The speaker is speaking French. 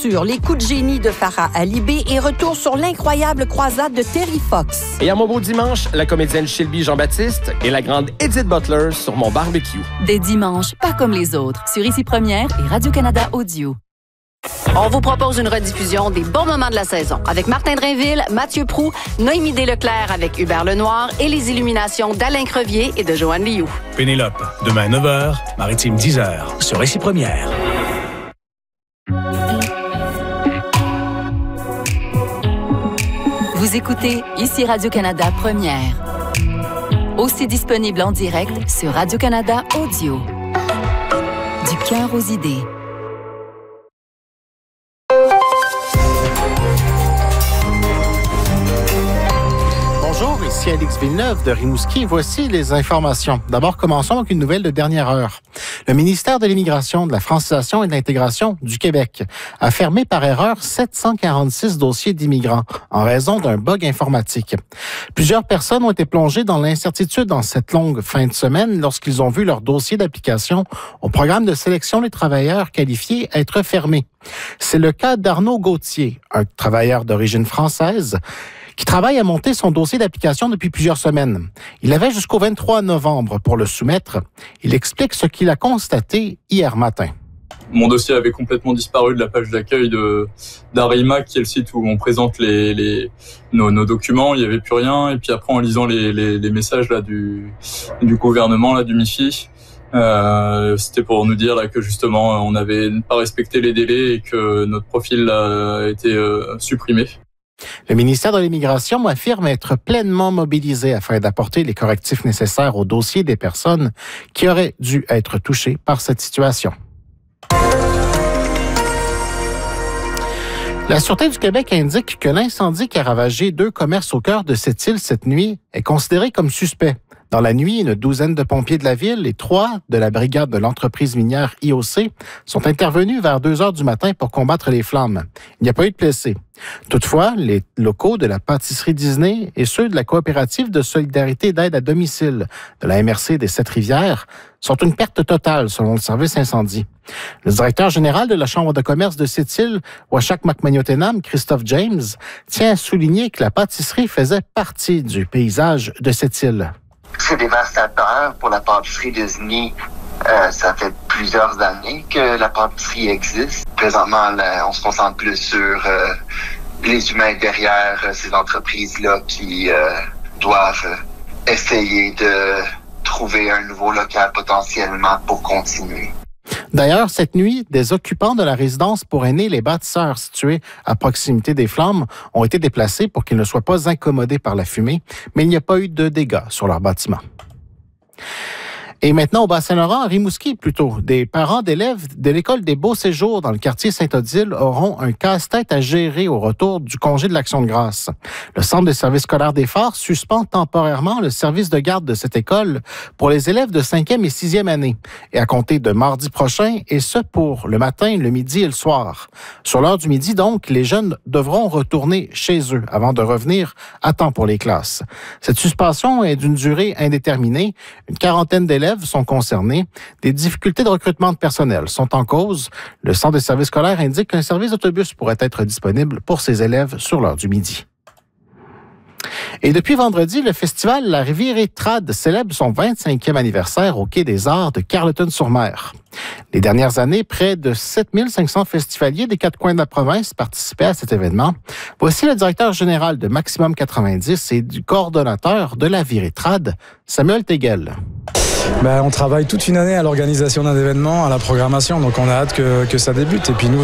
Sur les coups de génie de Farah Alibé et retour sur l'incroyable croisade de Terry Fox. Et à mon beau dimanche, la comédienne Shelby Jean-Baptiste et la grande Edith Butler sur mon barbecue. Des dimanches, pas comme les autres, sur Ici Première et Radio-Canada Audio. On vous propose une rediffusion des bons moments de la saison avec Martin Drainville, Mathieu Proulx, Noémie Desleclerc avec Hubert Lenoir et les illuminations d'Alain Crevier et de Joanne Liou. Pénélope, demain 9h, Maritime 10h, sur Ici Première. Vous écoutez Ici Radio-Canada Première. Aussi disponible en direct sur Radio-Canada Audio. Du cœur aux idées. Bonjour, ici Alix Villeneuve de Rimouski. Voici les informations. D'abord, commençons avec une nouvelle de dernière heure. Le ministère de l'Immigration, de la Francisation et de l'Intégration du Québec a fermé par erreur 746 dossiers d'immigrants en raison d'un bug informatique. Plusieurs personnes ont été plongées dans l'incertitude dans cette longue fin de semaine lorsqu'ils ont vu leur dossier d'application au programme de sélection des travailleurs qualifiés être fermé. C'est le cas d'Arnaud Gauthier, un travailleur d'origine française qui travaille à monter son dossier d'application depuis plusieurs semaines. Il avait jusqu'au 23 novembre pour le soumettre. Il explique ce qu'il a constaté hier matin. Mon dossier avait complètement disparu de la page d'accueil d'Arima, qui est le site où on présente nos documents. Il n'y avait plus rien. Et puis après, en lisant les messages là du gouvernement, là, du MIFI, c'était pour nous dire là que justement on n'avait pas respecté les délais et que notre profil a été supprimé. Le ministère de l'Immigration affirme être pleinement mobilisé afin d'apporter les correctifs nécessaires au dossier des personnes qui auraient dû être touchées par cette situation. La Sûreté du Québec indique que l'incendie qui a ravagé 2 commerces au cœur de cette île cette nuit est considéré comme suspect. Dans la nuit, une douzaine de pompiers de la ville et 3 de la brigade de l'entreprise minière IOC sont intervenus vers 2 heures du matin pour combattre les flammes. Il n'y a pas eu de blessés. Toutefois, les locaux de la pâtisserie Disney et ceux de la coopérative de solidarité d'aide à domicile de la MRC des Sept-Rivières sont une perte totale selon le service incendie. Le directeur général de la Chambre de commerce de cette île, Washak Makmaniotenam, Christophe James, tient à souligner que la pâtisserie faisait partie du paysage de cette île. C'est dévastateur pour la pâtisserie Disney. Ça fait plusieurs années que la pâtisserie existe. Présentement, on se concentre plus sur les humains derrière ces entreprises-là qui doivent essayer de trouver un nouveau local potentiellement pour continuer. D'ailleurs, cette nuit, des occupants de la résidence pour aînés Les Bâtisseurs, située à proximité des flammes, ont été déplacés pour qu'ils ne soient pas incommodés par la fumée, mais il n'y a pas eu de dégâts sur leur bâtiment. Et maintenant, au Bas-Saint-Laurent, à Rimouski plutôt, des parents d'élèves de l'École des Beaux Séjours dans le quartier Saint-Odile auront un casse-tête à gérer au retour du congé de l'Action de grâce. Le Centre des services scolaires des Phares suspend temporairement le service de garde de cette école pour les élèves de 5e et 6e année, et à compter de mardi prochain, et ce pour le matin, le midi et le soir. Sur l'heure du midi, donc, les jeunes devront retourner chez eux avant de revenir à temps pour les classes. Cette suspension est d'une durée indéterminée. Une quarantaine d'élèves sont concernés. Des difficultés de recrutement de personnel sont en cause. Le Centre des services scolaires indique qu'un service d'autobus pourrait être disponible pour ces élèves sur l'heure du midi. Et depuis vendredi, le festival La Rivière Trad célèbre son 25e anniversaire au Quai des Arts de Carleton-sur-Mer. Les dernières années, près de 7500 festivaliers des 4 coins de la province participaient à cet événement. Voici le directeur général de Maximum 90 et du coordonnateur de La Rivière Trad, Samuel Tegel. On travaille toute une année à l'organisation d'un événement, à la programmation, donc on a hâte que ça débute. Et puis nous,